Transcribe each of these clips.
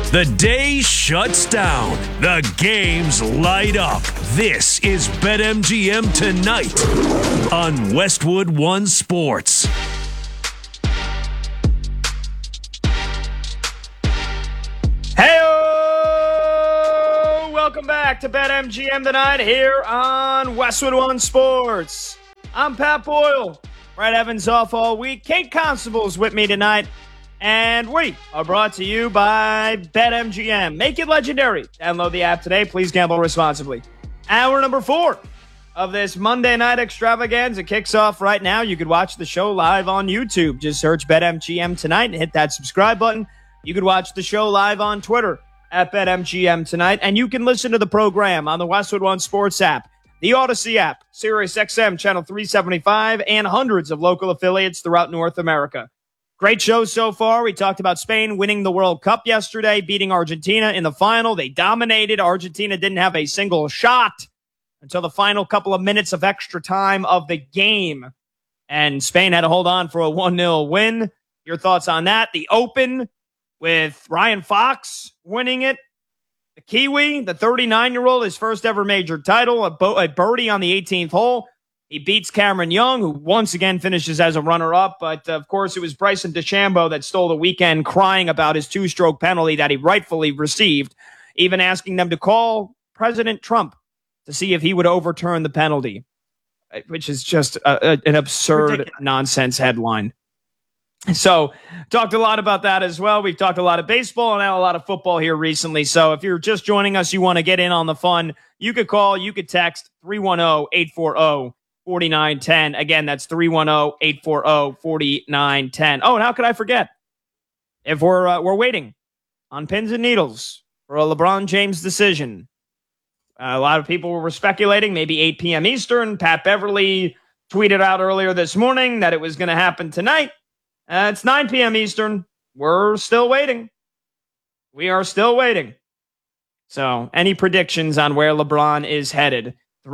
The day shuts down. The games light up. This is BetMGM Tonight on Westwood One Sports. Hey-o! Welcome back to BetMGM Tonight here on Westwood One Sports. I'm Pat Boyle. Brett Evans off all week. Kate Constable's with me tonight. And we are brought to you by BetMGM. Make it legendary. Download the app today. Please gamble responsibly. Hour number 4 of this Monday night extravaganza kicks off right now. You could watch the show live on YouTube. Just search BetMGM Tonight and hit that subscribe button. You could watch the show live on Twitter at BetMGM Tonight. And you can listen to the program on the Westwood One Sports app, the Odyssey app, Sirius XM Channel 375, and hundreds of local affiliates throughout North America. Great show so far. We talked about Spain winning the World Cup yesterday, beating Argentina in the final. They dominated. Argentina didn't have a single shot until the final couple of minutes of extra time of the game. And Spain had to hold on for a 1-0 win. Your thoughts on that? The Open with Ryan Fox winning it. The Kiwi, the 39-year-old, his first ever major title, a birdie on the 18th hole. He beats Cameron Young, who once again finishes as a runner-up. But, of course, it was Bryson DeChambeau that stole the weekend, crying about his 2-stroke penalty that he rightfully received, even asking them to call President Trump to see if he would overturn the penalty, which is just an absurd ridiculous nonsense headline. So, talked a lot about that as well. We've talked a lot of baseball and now a lot of football here recently. So, if you're just joining us, you want to get in on the fun, you could call, you could text 310-840-4910. Again, that's 310-840-4910. Oh, and how could I forget? If we're waiting on pins and needles for a LeBron James decision. A lot of people were speculating maybe 8 p.m. Eastern. Pat Beverly tweeted out earlier this morning that it was going to happen tonight. It's 9 p.m. Eastern. We're still waiting. We are still waiting. So, any predictions on where LeBron is headed?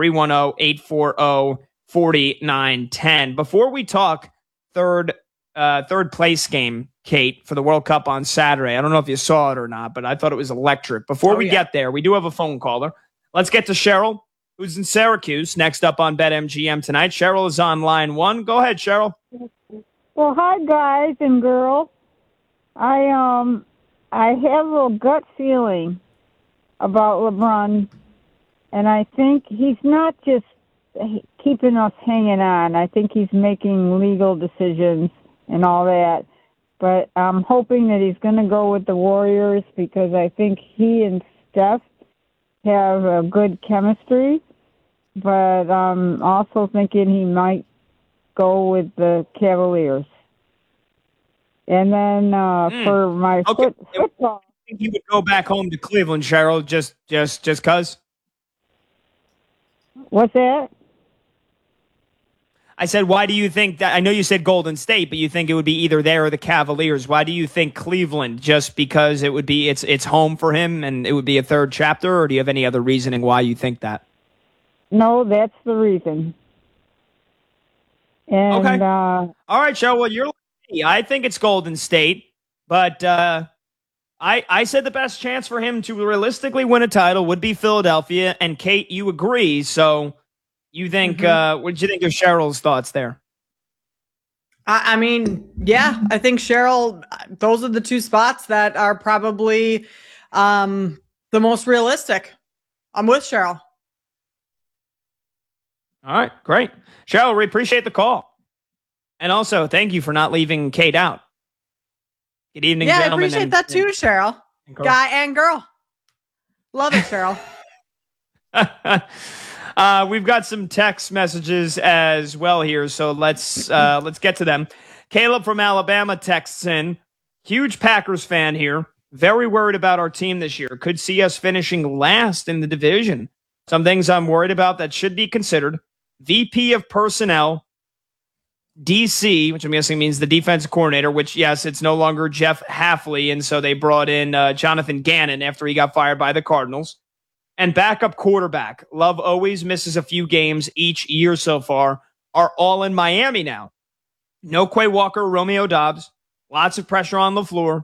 310-840-4910. Before we talk third place game, Kate, for the World Cup on Saturday. I don't know if you saw it or not, but I thought it was electric. Before we get there, we do have a phone caller. Let's get to Cheryl, who's in Syracuse, next up on BetMGM Tonight. Cheryl is on line 1. Go ahead, Cheryl. Well, hi, guys and girls. I have a gut feeling about LeBron, and I think he's not just keeping us hanging on. I think he's making legal decisions and all that. But I'm hoping that he's going to go with the Warriors because I think he and Steph have a good chemistry. But I'm also thinking he might go with the Cavaliers. And then for my football, I think he would go back home to Cleveland, Cheryl, just cause. What's that? I said, why do you think that? I know you said Golden State, but you think it would be either there or the Cavaliers. Why do you think Cleveland? Just because it would be it's home for him and it would be a third chapter, or do you have any other reasoning why you think that? No, that's the reason. And, okay. All right, Cheryl. Well, you're lucky. I think it's Golden State, but I said the best chance for him to realistically win a title would be Philadelphia, and Kate, you agree. So you think, what did you think of Cheryl's thoughts there? I mean, yeah, I think Cheryl, those are the two spots that are probably the most realistic. I'm with Cheryl. All right, great. Cheryl, we appreciate the call. And also, thank you for not leaving Kate out. Good evening, gentlemen. Yeah, I appreciate that too, Cheryl. Guy and girl. Love it, Cheryl. We've got some text messages as well here, so let's get to them. Caleb from Alabama texts in, huge Packers fan here. Very worried about our team this year. Could see us finishing last in the division. Some things I'm worried about that should be considered. VP of Personnel, DC, which I'm guessing means the defensive coordinator, which, yes, it's no longer Jeff Hafley, and so they brought in Jonathan Gannon after he got fired by the Cardinals. And backup quarterback. Love always misses a few games each year so far. Are all in Miami now. No Quay Walker, Romeo Dobbs. Lots of pressure on LaFleur.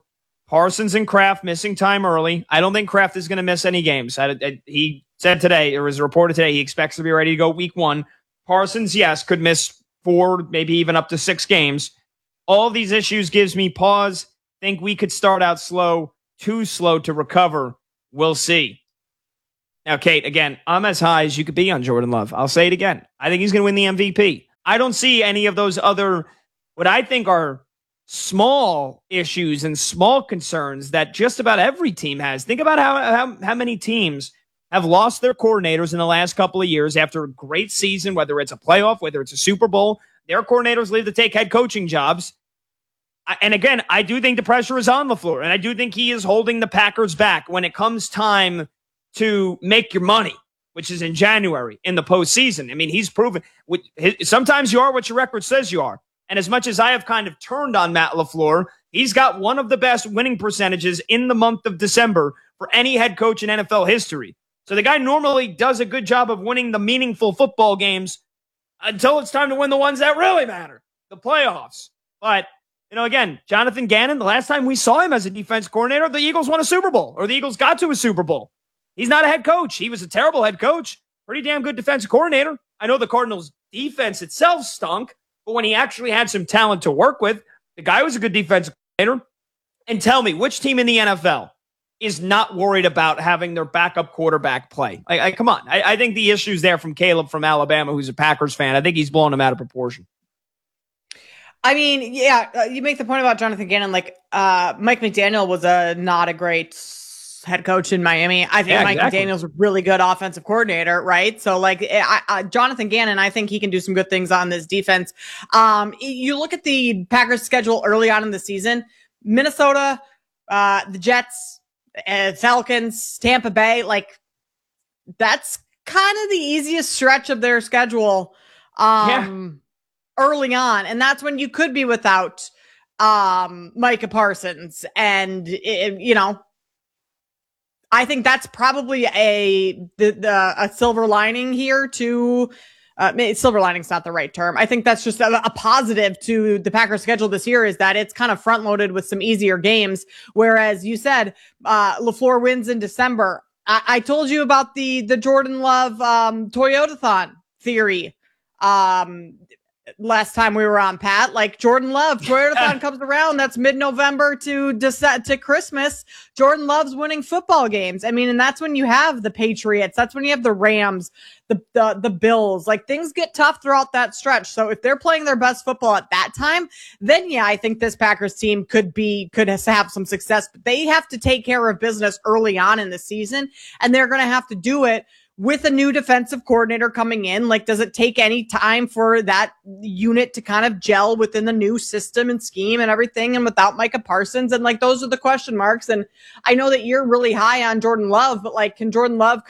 Parsons and Kraft missing time early. I don't think Kraft is going to miss any games. He said today, it was reported today, he expects to be ready to go week 1. Parsons, yes, could miss 4, maybe even up to 6 games. All these issues gives me pause. Think we could start out slow, too slow to recover. We'll see. Now, Kate, again, I'm as high as you could be on Jordan Love. I'll say it again. I think he's going to win the MVP. I don't see any of those other, what I think are small issues and small concerns that just about every team has. Think about how many teams have lost their coordinators in the last couple of years after a great season, whether it's a playoff, whether it's a Super Bowl. Their coordinators leave to take head coaching jobs. And again, I do think the pressure is on LaFleur, and I do think he is holding the Packers back when it comes time to make your money, which is in January in the postseason. I mean, he's proven sometimes you are what your record says you are. And as much as I have kind of turned on Matt LaFleur, he's got one of the best winning percentages in the month of December for any head coach in NFL history. So the guy normally does a good job of winning the meaningful football games until it's time to win the ones that really matter, the playoffs. But, again, Jonathan Gannon, the last time we saw him as a defense coordinator, the Eagles won a Super Bowl, or the Eagles got to a Super Bowl. He's not a head coach. He was a terrible head coach. Pretty damn good defensive coordinator. I know the Cardinals' defense itself stunk, but when he actually had some talent to work with, the guy was a good defensive coordinator. And tell me, which team in the NFL is not worried about having their backup quarterback play? Come on. I think the issue's there from Caleb from Alabama, who's a Packers fan. I think he's blowing him out of proportion. I mean, yeah, you make the point about Jonathan Gannon. Mike McDaniel was not a great head coach in Miami. I think Mike McDaniel's a really good offensive coordinator, right? So Jonathan Gannon, I think he can do some good things on this defense. You look at the Packers schedule early on in the season, Minnesota, the Jets, Falcons, Tampa Bay, that's kind of the easiest stretch of their schedule early on. And that's when you could be without Micah Parsons. And, I think that's probably a silver lining here to silver lining's not the right term. I think that's just a positive to the Packers schedule this year is that it's kind of front loaded with some easier games. Whereas you said, LaFleur wins in December. I told you about the Jordan Love, Toyotathon theory. Last time we were on, Pat, Jordan Love, Toyotathon comes around. That's mid-November to Christmas. Jordan Love's winning football games. I mean, and that's when you have the Patriots. That's when you have the Rams, the Bills. Things get tough throughout that stretch. So if they're playing their best football at that time, then yeah, I think this Packers team could have some success. But they have to take care of business early on in the season, and they're going to have to do it with a new defensive coordinator coming in. Does it take any time for that unit to kind of gel within the new system and scheme and everything? And without Micah Parsons, and those are the question marks. And I know that you're really high on Jordan Love, but can Jordan Love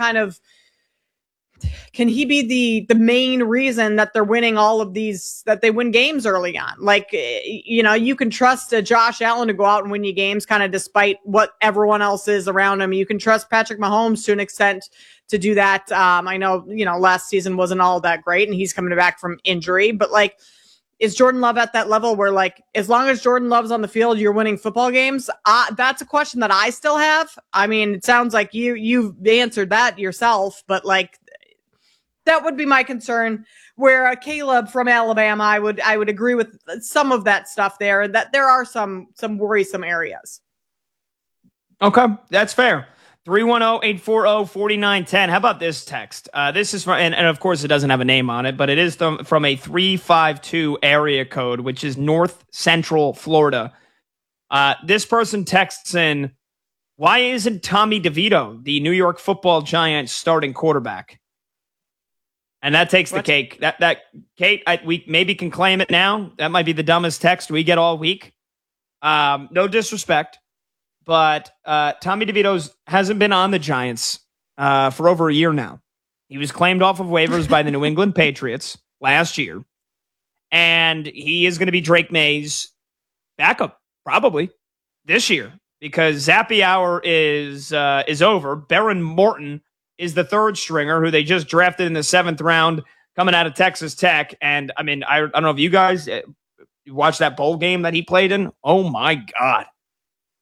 can he be the main reason that they're winning all of these, that they win games early on? You can trust Josh Allen to go out and win you games kind of despite what everyone else is around him. You can trust Patrick Mahomes to an extent to do that. I know, last season wasn't all that great and he's coming back from injury, but is Jordan Love at that level where as long as Jordan Love's on the field, you're winning football games? That's a question that I still have. I mean, it sounds like you've answered that yourself, but that would be my concern. Where Caleb from Alabama, I would agree with some of that stuff there, that there are some worrisome areas. Okay, that's fair. 310-840-4910. How about this text? This is from, and of course it doesn't have a name on it, but it is from a 352 area code, which is North Central Florida. This person texts in, why isn't Tommy DeVito, the New York Football Giants starting quarterback? And that takes the cake. That Kate, we maybe can claim it now. That might be the dumbest text we get all week. No disrespect, but Tommy DeVito hasn't been on the Giants for over a year now. He was claimed off of waivers by the New England Patriots last year, and he is going to be Drake May's backup probably this year because Zappe Hour is over. Baron Morton is the third stringer who they just drafted in the 7th round coming out of Texas Tech. And I mean, I don't know if you guys watched that bowl game that he played in. Oh my God.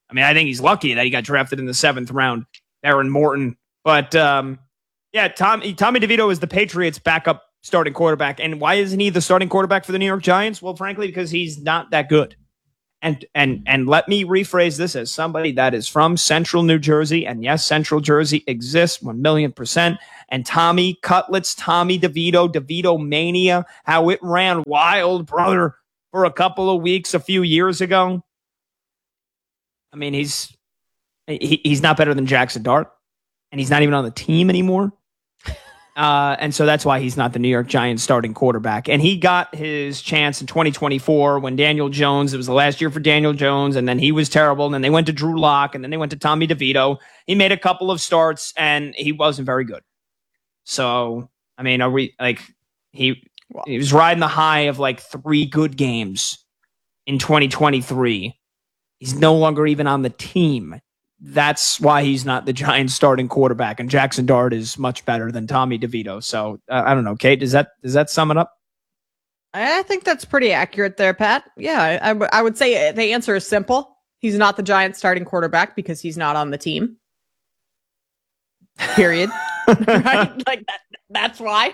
I mean, I think he's lucky that he got drafted in the 7th round, Aaron Morton. But yeah, Tommy DeVito is the Patriots' backup starting quarterback. And why isn't he the starting quarterback for the New York Giants? Well, frankly, because he's not that good. And let me rephrase this as somebody that is from Central New Jersey. And yes, Central Jersey exists 1,000,000%. And Tommy Cutlets, Tommy DeVito mania, how it ran wild, brother, for a couple of weeks a few years ago. I mean, he's not better than Jackson Dart, and he's not even on the team anymore. And so that's why he's not the New York Giants starting quarterback. And he got his chance in 2024 when Daniel Jones, it was the last year for Daniel Jones, and then he was terrible. And then they went to Drew Lock, and then they went to Tommy DeVito. He made a couple of starts, and he wasn't very good. So, I mean, he was riding the high of like 3 good games in 2023. He's no longer even on the team. That's why he's not the Giants starting quarterback. And Jackson Dart is much better than Tommy DeVito. So I don't know, Kate, does that sum it up? I think that's pretty accurate there, Pat. Yeah, I would say the answer is simple. He's not the Giants starting quarterback because he's not on the team. Period. Right? Like that's why.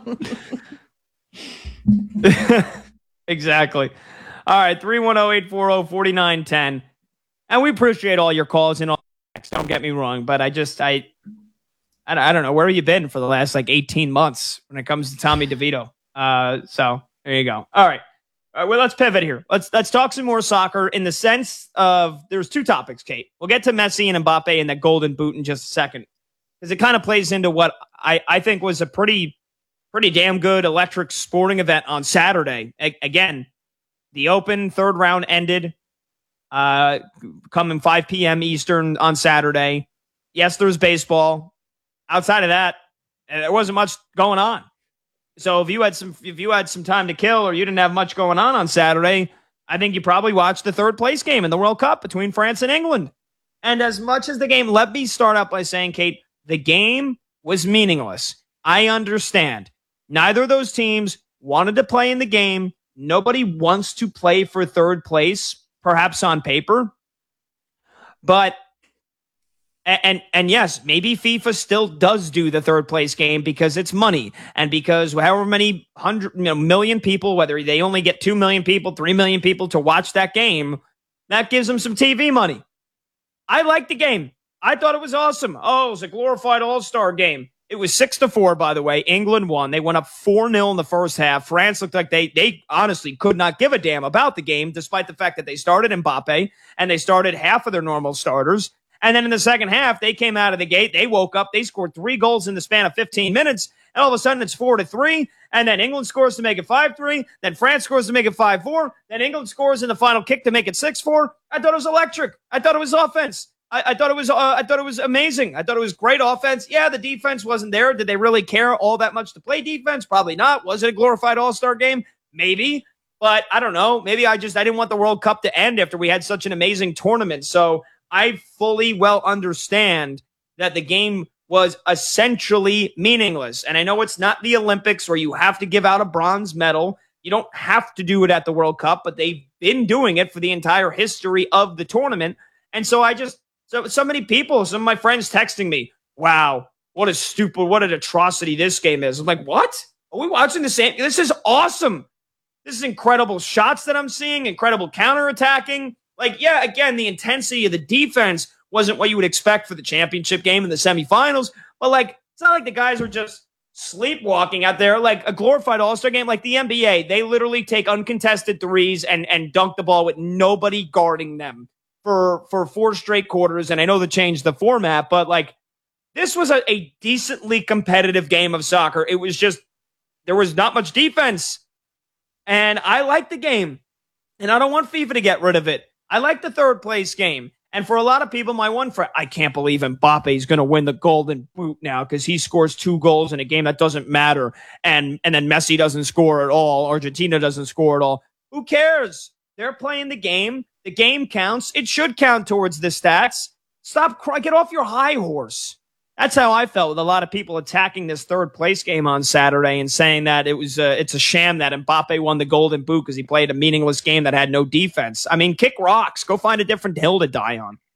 Exactly. All right, 310-840-4910. And we appreciate all your calls and all. Don't get me wrong, but I don't know. Where have you been for the last like 18 months when it comes to Tommy DeVito? So there you go. All right. Well, let's pivot here. Let's talk some more soccer in the sense of there's 2 topics, Kate. We'll get to Messi and Mbappe and that golden boot in just a second, because it kind of plays into what I think was a pretty damn good electric sporting event on Saturday. Again, the Open 3rd round ended. Coming 5 p.m. Eastern on Saturday. Yes, there's baseball. Outside of that, there wasn't much going on. So if you had some time to kill, or you didn't have much going on Saturday, I think you probably watched the 3rd place game in the World Cup between France and England. And as much as the game, let me start out by saying, Kate, the game was meaningless. I understand. Neither of those teams wanted to play in the game. Nobody wants to play for 3rd place. Perhaps on paper, but and yes, maybe FIFA still does do the 3rd place game because it's money, and because however many million people, whether they only get 2 million people, 3 million people to watch that game, that gives them some TV money. I liked the game. I thought it was awesome. Oh, it was a glorified all-star game. It was 6-4, by the way. England won. They went up 4-0 in the first half. France looked like they honestly could not give a damn about the game, despite the fact that they started Mbappe and they started half of their normal starters. And then in the second half, they came out of the gate. They woke up. They scored 3 goals in the span of 15 minutes. And all of a sudden, it's 4-3. And then England scores to make it 5-3. Then France scores to make it 5-4. Then England scores in the final kick to make it 6-4. I thought it was electric. I thought it was offense. I thought it was amazing. I thought it was great offense. Yeah, the defense wasn't there. Did they really care all that much to play defense? Probably not. Was it a glorified all-star game? Maybe. But I don't know. Maybe I didn't want the World Cup to end after we had such an amazing tournament. So I fully well understand that the game was essentially meaningless. And I know it's not the Olympics where you have to give out a bronze medal. You don't have to do it at the World Cup, but they've been doing it for the entire history of the tournament. And so so many people, some of my friends texting me, wow, what an atrocity this game is. I'm like, what? Are we watching the same? This is awesome. This is incredible shots that I'm seeing, incredible counterattacking. Like, yeah, again, the intensity of the defense wasn't what you would expect for the championship game in the semifinals. But, like, it's not like the guys were just sleepwalking out there like a glorified all-star game. Like the NBA, they literally take uncontested threes and dunk the ball with nobody guarding them for 4 straight quarters. And I know they changed the format, but like this was a decently competitive game of soccer. It was just, there was not much defense. And I like the game. And I don't want FIFA to get rid of it. I like the 3rd place game. And for a lot of people, my one friend, I can't believe Mbappe is going to win the golden boot now because he scores 2 goals in a game that doesn't matter. And then Messi doesn't score at all. Argentina doesn't score at all. Who cares? They're playing the game. The game counts. It should count towards the stats. Stop crying. Get off your high horse. That's how I felt with a lot of people attacking this 3rd place game on Saturday and saying that it's a sham that Mbappe won the golden boot because he played a meaningless game that had no defense. I mean, kick rocks. Go find a different hill to die on.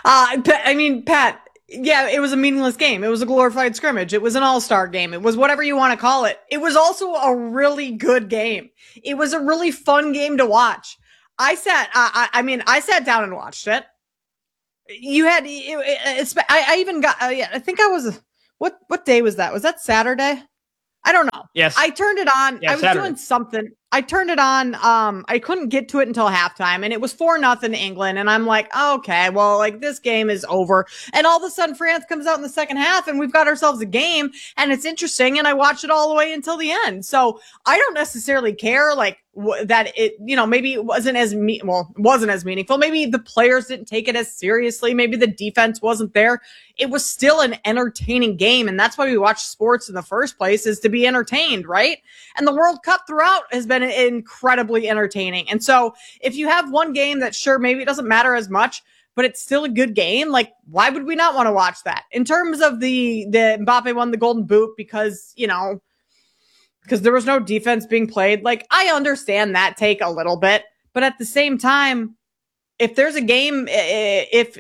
Pat, yeah, it was a meaningless game. It was a glorified scrimmage. It was an all-star game. It was whatever you want to call it. It was also a really good game. It was a really fun game to watch. I sat down and watched it. You had, I even got, I think I was, what day was that? Was that Saturday? I don't know. Yes. I turned it on. Yeah, I was Saturday. doing something. I turned it on. I couldn't get to it until halftime, and it was 4-0 England. And I'm like, okay, well, like this game is over. And all of a sudden, France comes out in the second half, and we've got ourselves a game, and it's interesting. And I watched it all the way until the end. So I don't necessarily care, like that it, maybe it wasn't as wasn't as meaningful. Maybe the players didn't take it as seriously. Maybe the defense wasn't there. It was still an entertaining game. And that's why we watch sports in the first place, is to be entertained, right? And the World Cup throughout has been incredibly entertaining. And so if you have one game that sure, maybe it doesn't matter as much, but it's still a good game, like why would we not want to watch that? In terms of the Mbappe won the Golden Boot because there was no defense being played. Like, I understand that take a little bit, but at the same time, if there's a game, if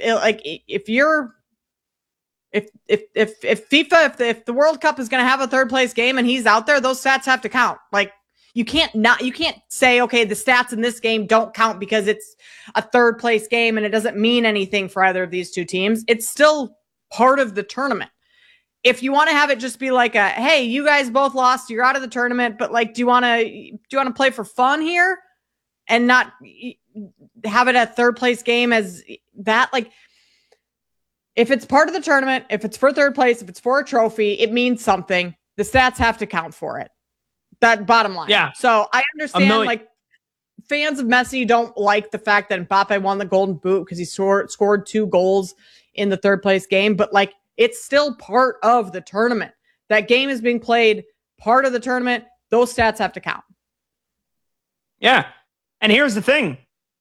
the World Cup is going to have a third place game and he's out there, those stats have to count. Like, you can't say, okay, the stats in this game don't count because it's a third place game and it doesn't mean anything for either of these two teams. It's still part of the tournament. If you want to have it just be like a, hey, you guys both lost, you're out of the tournament, but like, do you want to play for fun here and not have it a third place game as that? Like, if it's part of the tournament, if it's for third place, if it's for a trophy, it means something. The stats have to count for it. That bottom line. Yeah. So I understand, like, fans of Messi don't like the fact that Mbappe won the Golden Boot because he scored 2 goals in the third place game, but like, it's still part of the tournament. That game is being played, part of the tournament. Those stats have to count. Yeah. And here's the thing.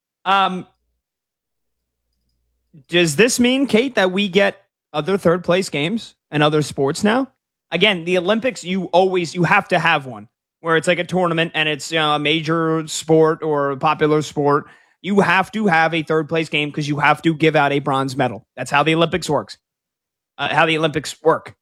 Does this mean, Kate, that we get other third place games and other sports now? Again, the Olympics, you have to have one where it's like a tournament and it's a major sport or a popular sport. You have to have a third place game because you have to give out a bronze medal. That's how the Olympics works. How the Olympics work.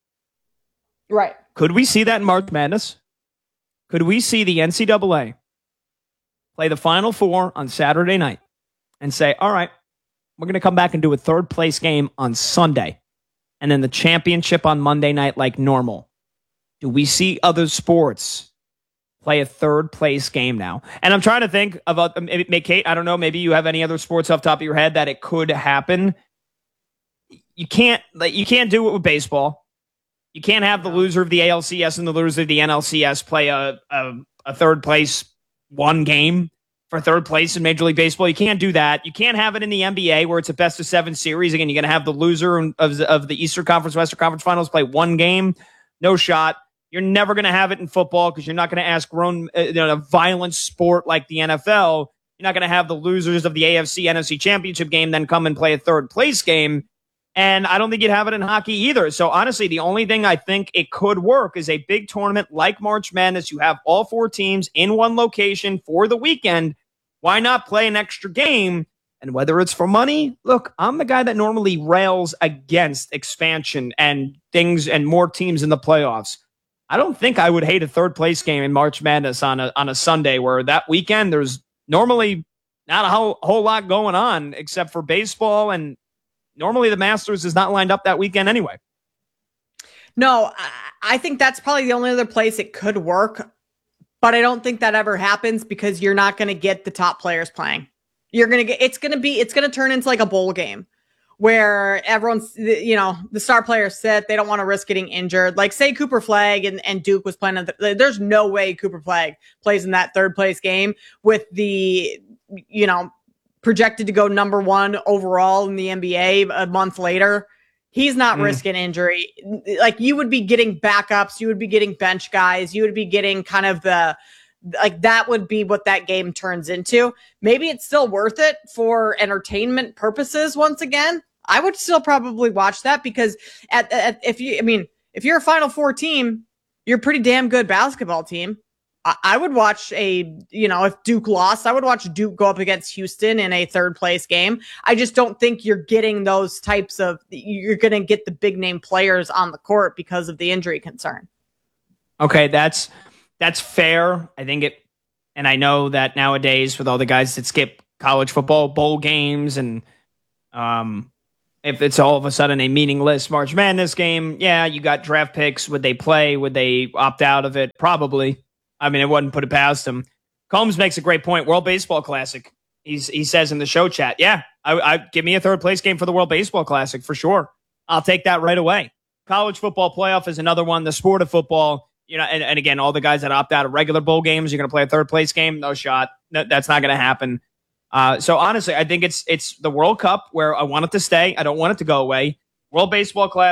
Right. Could we see that in March Madness? Could we see the NCAA play the Final Four on Saturday night and say, all right, we're going to come back and do a third place game on Sunday and then the championship on Monday night like normal? Do we see other sports play a third place game now? And I'm trying to think about, maybe, Kate, I don't know, maybe you have any other sports off the top of your head that it could happen. You can't do it with baseball. You can't have the loser of the ALCS and the loser of the NLCS play a third place one game for third place in Major League Baseball. You can't do that. You can't have it in the NBA where it's a best of 7 series. Again, you're going to have the loser of the Eastern Conference, Western Conference Finals play one game. No shot. You're never going to have it in football because you're not going to ask grown, a violent sport like the NFL. You're not going to have the losers of the AFC, NFC championship game then come and play a third place game. And I don't think you'd have it in hockey either. So honestly, the only thing I think it could work is a big tournament like March Madness. You have all 4 teams in one location for the weekend. Why not play an extra game? And whether it's for money, look, I'm the guy that normally rails against expansion and things and more teams in the playoffs. I don't think I would hate a third place game in March Madness on a Sunday where that weekend there's normally not a whole lot going on except for baseball, and normally the Masters is not lined up that weekend anyway. No, I think that's probably the only other place it could work, but I don't think that ever happens because you're not going to get the top players playing. It's going to turn into like a bowl game where everyone's, the star players sit, they don't want to risk getting injured. Like say Cooper Flagg and Duke was playing. There's no way Cooper Flagg plays in that third place game with the, projected to go number 1 overall in the NBA a month later. He's not risking injury. Like you would be getting backups, you would be getting bench guys, you would be getting kind of that would be what that game turns into. Maybe it's still worth it for entertainment purposes. Once again, I would still probably watch that because if you're a Final Four team, you're a pretty damn good basketball team. I would watch if Duke lost, I would watch Duke go up against Houston in a third place game. I just don't think you're getting you're going to get the big name players on the court because of the injury concern. Okay, that's fair. I think and I know that nowadays with all the guys that skip college football bowl games and if it's all of a sudden a meaningless March Madness game, yeah, you got draft picks. Would they play? Would they opt out of it? Probably. I mean, it wouldn't put it past him. Combs makes a great point. World Baseball Classic. He says in the show chat, yeah, I give me a third place game for the World Baseball Classic for sure. I'll take that right away. College football playoff is another one. The sport of football, and again, all the guys that opt out of regular bowl games, you're going to play a third place game? No shot. No, that's not going to happen. So honestly, I think it's the World Cup where I want it to stay. I don't want it to go away. World Baseball Classic.